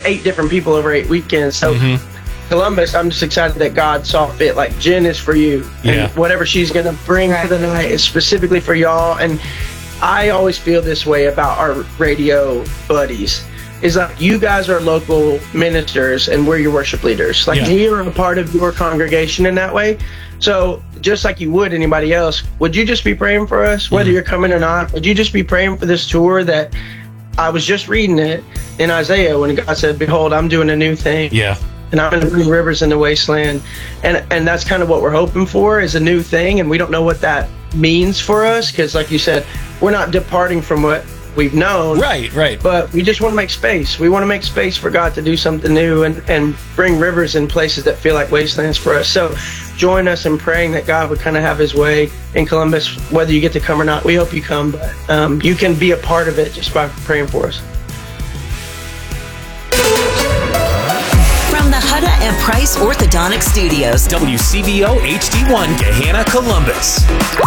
8 different people over 8 weekends. So Columbus, I'm just excited that God saw fit. Like, Jen is for you. And whatever she's going to bring for the night is specifically for y'all. And I always feel this way about our radio buddies. Is like, you guys are local ministers and we're your worship leaders. Like, we are a part of your congregation in that way. So just like you would anybody else, would you just be praying for us, whether you're coming or not? Would you just be praying for this tour that I was just reading it in Isaiah when God said, behold, I'm doing a new thing. And I'm going to bring rivers in the wasteland. And that's kind of what we're hoping for, is a new thing. And we don't know what that means for us, because like you said, we're not departing from what we've known. Right. But we just want to make space. We want to make space for God to do something new and bring rivers in places that feel like wastelands for us. So join us in praying that God would kind of have his way in Columbus, whether you get to come or not. We hope you come, but you can be a part of it just by praying for us. From the Hutta and Price Orthodontic Studios, WCBO HD1 Gahanna, Columbus.